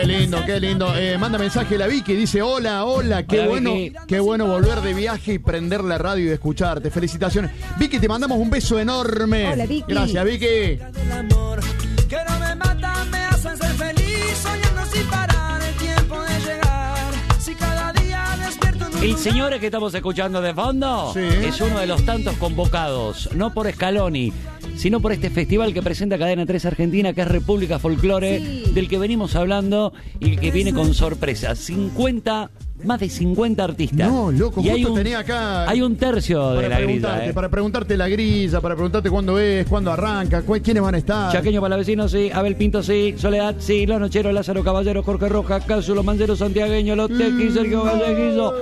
Qué lindo, qué lindo. Manda mensaje la Vicky, dice hola, qué Hola, bueno, Vicky. qué bueno volver de viaje y prender la radio y escucharte. Felicitaciones. Vicky, te mandamos un beso enorme. Hola, Vicky. Gracias, Vicky. del amor que no me matan, me hacen ser feliz, soñando sin parar el tiempo de llegar. Si cada día despierto en un El señor que estamos escuchando de fondo Sí. es uno de los tantos convocados, no por Scaloni, sino por este festival que presenta Cadena 3 Argentina, que es República Folclore, Sí. del que venimos hablando y que viene con sorpresas. Más de 50 artistas. No, loco, y justo tenía acá hay un tercio de la grilla. para preguntarte la grilla, para preguntarte cuándo es, cuándo arranca, quiénes van a estar. Chaqueño Palavecino, sí. Abel Pinto, sí. Soledad, sí. Los Nocheros, Lázaro Caballero, Jorge Roja, Cásulo Manzero, Santiagueño, Los Tequis, Sergio Galleguillo.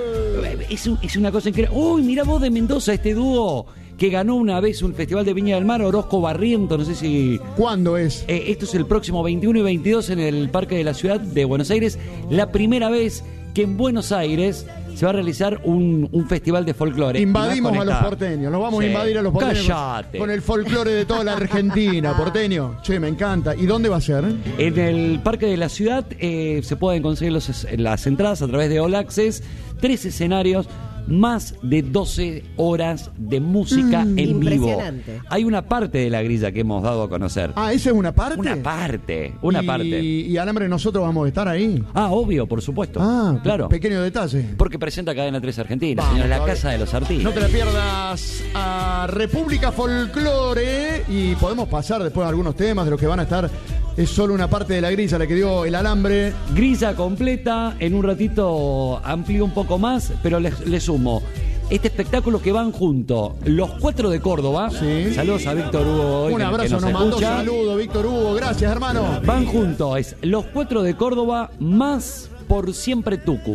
Es una cosa increíble. Uy, mirá vos de Mendoza, este dúo que ganó una vez un festival de Viña del Mar, Orozco Barriento, no sé si... ¿Cuándo es? esto es el próximo 21 y 22 en el Parque de la Ciudad de Buenos Aires. La primera vez que en Buenos Aires se va a realizar un festival de folclore. Invadimos Y más a con los esta- porteños, nos vamos Sí. a invadir a los porteños Cállate. con el folclore de toda la Argentina, porteño. Che, me encanta. ¿Y dónde va a ser? En el Parque de la Ciudad se pueden conseguir las entradas a través de All Access, 3 escenarios, más de 12 horas de música en vivo. Impresionante. Hay una parte de la grilla que hemos dado a conocer. Ah, ¿esa es una parte? Una parte. Y Alambre, nosotros vamos a estar ahí. obvio, por supuesto. Ah, claro. Pequeño detalle. Porque presenta Cadena 3 Argentina, Vamos, señor, la todavía. casa de los artistas. No te la pierdas a República Folclore y podemos pasar después a algunos temas de los que van a estar. Es solo una parte de la grilla la que dio el Alambre. Grilla completa, en un ratito amplío un poco más, pero le sumo este espectáculo que van junto los 4 de Córdoba. Sí. Saludos a Víctor Hugo hoy, Un que abrazo, nos nos mandó escucha. saludo, Víctor Hugo. Gracias, hermano. Van junto, es los 4 de Córdoba más Por Siempre Tucu.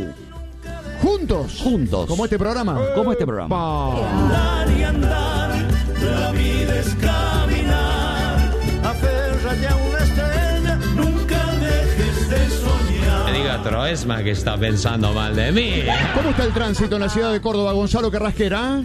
Juntos. Juntos. Como este programa. Como este programa. Pa. andar y andar, la vida es caminar, aférrate a una estrella, nunca dejes de soñar. Me diga Troesma que está pensando mal de mí. ¿Cómo está el tránsito en la ciudad de Córdoba, Gonzalo Carrasquera?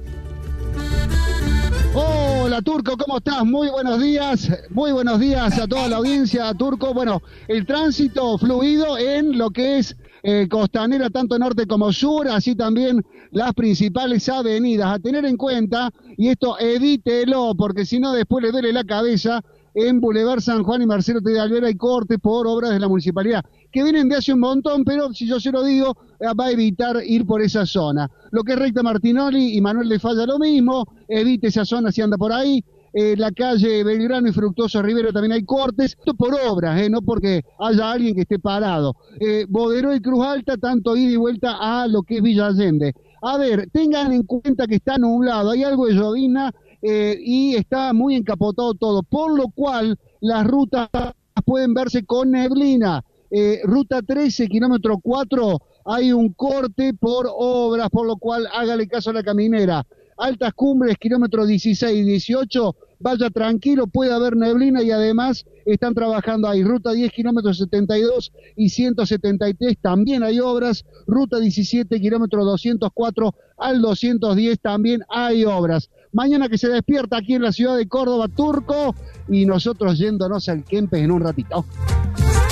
Hola Turco, ¿cómo estás? Muy buenos días a toda la audiencia, Turco. Bueno, el tránsito fluido en lo que es Costanera, tanto norte como sur, así también las principales avenidas. A tener en cuenta, y esto evítelo, porque si no después le duele la cabeza, en Boulevard San Juan y Marcelo T. de Alvear hay cortes por obras de la municipalidad, que vienen de hace un montón, pero si yo se lo digo, va a evitar ir por esa zona. Lo que es Recta Martinoli y Manuel de Falla lo mismo, evite esa zona si anda por ahí. La calle Belgrano y Fructuoso Rivero también hay cortes, esto por obras, no porque haya alguien que esté parado. Boderó y Cruz Alta, tanto ida y vuelta a lo que es Villa Allende. A ver, tengan en cuenta que está nublado, hay algo de llovizna y está muy encapotado todo, por lo cual las rutas pueden verse con neblina. Ruta 13, kilómetro 4, hay un corte por obras, por lo cual hágale caso a la caminera. Altas Cumbres, kilómetro 16 y 18, vaya tranquilo, puede haber neblina y además están trabajando ahí. Ruta 10, kilómetro 72 y 173, también hay obras. Ruta 17, kilómetro 204 al 210, también hay obras. Mañana que se despierta aquí en la ciudad de Córdoba, Turco, y nosotros yéndonos al Kempes en un ratito.